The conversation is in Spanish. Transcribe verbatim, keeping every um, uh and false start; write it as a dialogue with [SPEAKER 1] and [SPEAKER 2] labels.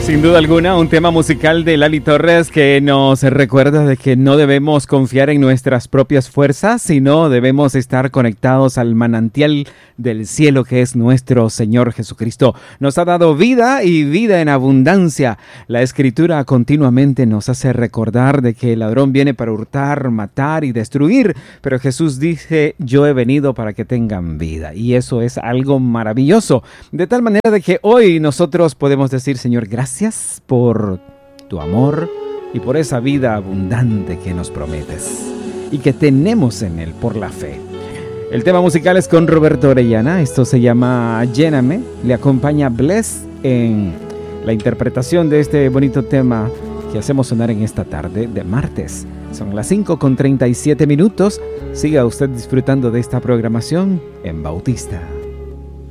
[SPEAKER 1] Sin duda alguna, un tema musical de Lali Torres que nos recuerda de que no debemos confiar en nuestras propias fuerzas, sino debemos estar conectados al manantial del cielo que es nuestro Señor Jesucristo. Nos ha dado vida y vida en abundancia. La Escritura continuamente nos hace recordar de que el ladrón viene para hurtar, matar y destruir, pero Jesús dice, yo he venido para que tengan vida. Y eso es algo maravilloso. De tal manera de que hoy nosotros podemos decir, Señor, gracias. Gracias por tu amor y por esa vida abundante que nos prometes y que tenemos en Él por la fe. El tema musical es con Roberto Orellana. Esto se llama Lléname. Le acompaña Bless en la interpretación de este bonito tema que hacemos sonar en esta tarde de martes. Son las cinco con treinta y siete minutos. Siga usted disfrutando de esta programación en Bautista.